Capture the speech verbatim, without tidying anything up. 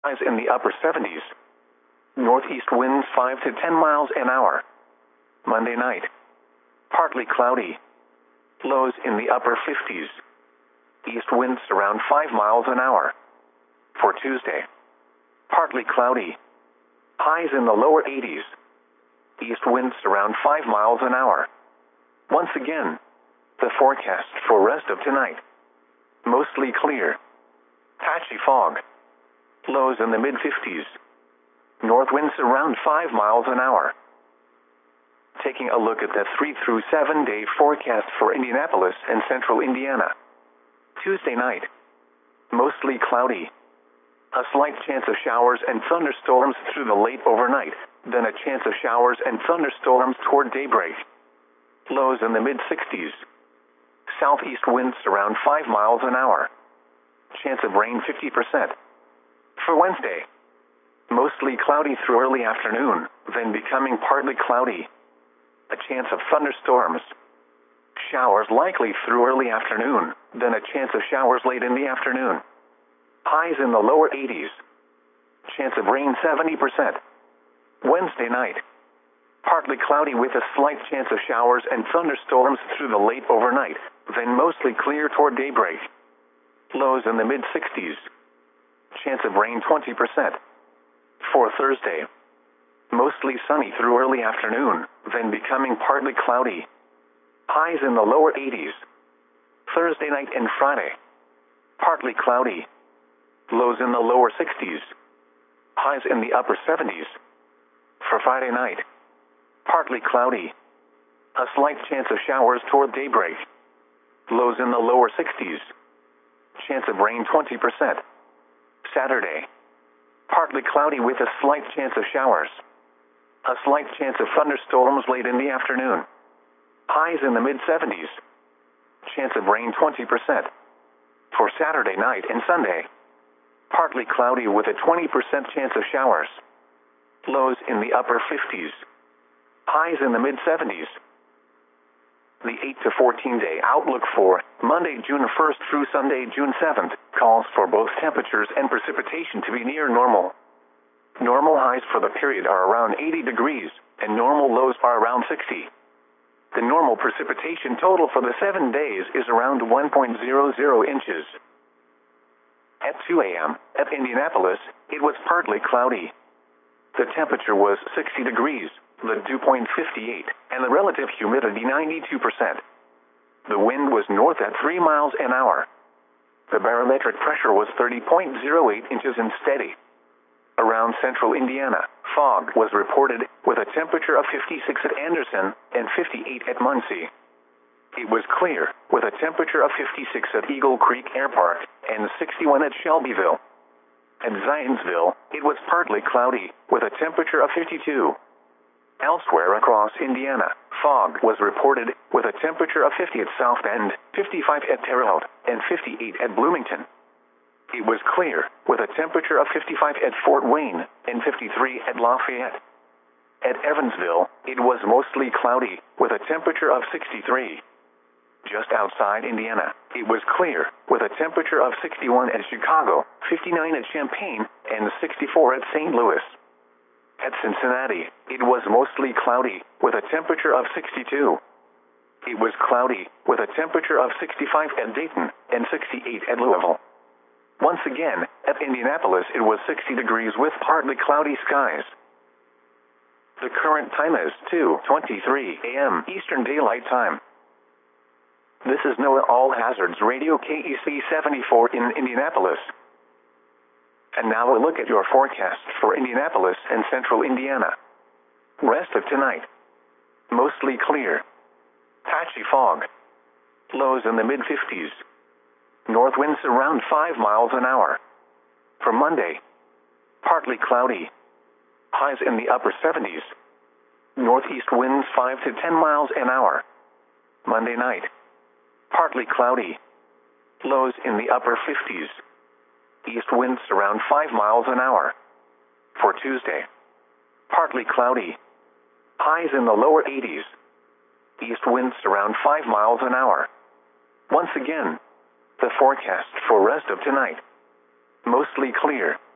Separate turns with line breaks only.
Highs in the upper seventies. Northeast winds five to ten miles an hour. Monday night. Partly cloudy. Lows in the upper fifties. East winds around five miles an hour. For Tuesday. Partly cloudy. Highs in the lower eighties. East winds around five miles an hour. Once again, the forecast for rest of tonight. Mostly clear. Patchy fog. Lows in the mid-fifties. North winds around five miles an hour. Taking a look at the three through seven day forecast for Indianapolis and central Indiana. Tuesday night. Mostly cloudy. A slight chance of showers and thunderstorms through the late overnight, then a chance of showers and thunderstorms toward daybreak. Lows in the mid-sixties. Southeast winds around five miles an hour. Chance of rain fifty percent. For Wednesday. Mostly cloudy through early afternoon, then becoming partly cloudy. A chance of thunderstorms. Showers likely through early afternoon, then a chance of showers late in the afternoon. Highs in the lower eighties. Chance of rain seventy percent. Wednesday night. Partly cloudy with a slight chance of showers and thunderstorms through the late overnight, then mostly clear toward daybreak. Lows in the mid-sixties. Chance of rain twenty percent. For Thursday. Mostly sunny through early afternoon, then becoming partly cloudy. Highs in the lower eighties. Thursday night and Friday. Partly cloudy. Lows in the lower sixties. Highs in the upper seventies. For Friday night. Partly cloudy. A slight chance of showers toward daybreak. Lows in the lower sixties. Chance of rain twenty percent. Saturday. Partly cloudy with a slight chance of showers. A slight chance of thunderstorms late in the afternoon. Highs in the mid-seventies. Chance of rain twenty percent. For Saturday night and Sunday. Partly cloudy with a twenty percent chance of showers. Lows in the upper fifties. Highs in the mid-seventies. The eight to fourteen day outlook for Monday, June first through Sunday, June seventh, calls for both temperatures and precipitation to be near normal. Normal highs for the period are around eighty degrees, and normal lows are around sixty. The normal precipitation total for the seven days is around one point zero zero inches. At two a m, at Indianapolis, it was partly cloudy. The temperature was sixty degrees, the dew point fifty-eight, and the relative humidity ninety-two percent. The wind was north at three miles an hour. The barometric pressure was thirty point zero eight inches and steady. Around central Indiana, fog was reported, with a temperature of fifty-six at Anderson and fifty-eight at Muncie. It was clear, with a temperature of fifty-six at Eagle Creek Air Park and sixty-one at Shelbyville. At Zionsville, it was partly cloudy, with a temperature of fifty-two. Elsewhere across Indiana, fog was reported, with a temperature of fifty at South Bend, fifty-five at Terre Haute, and fifty-eight at Bloomington. It was clear, with a temperature of fifty-five at Fort Wayne and fifty-three at Lafayette. At Evansville, it was mostly cloudy, with a temperature of sixty-three. Just outside Indiana, it was clear, with a temperature of sixty-one at Chicago, fifty-nine at Champaign, and sixty-four at Saint Louis. At Cincinnati, it was mostly cloudy, with a temperature of sixty-two. It was cloudy, with a temperature of sixty-five at Dayton, and sixty-eight at Louisville. Once again, at Indianapolis it was sixty degrees with partly cloudy skies. The current time is two twenty-three a m Eastern Daylight Time. This is NOAA All Hazards Radio K E C seventy-four in Indianapolis. And now a look at your forecast for Indianapolis and central Indiana. Rest of tonight. Mostly clear. Patchy fog. Lows in the mid-fifties. North winds around five miles an hour. For Monday. Partly cloudy. Highs in the upper seventies. Northeast winds five to ten miles an hour. Monday night. Partly cloudy. Lows in the upper fifties. East winds around five miles an hour. For Tuesday. Partly cloudy. Highs in the lower eighties. East winds around five miles an hour. Once again, the forecast for rest of tonight. Mostly clear.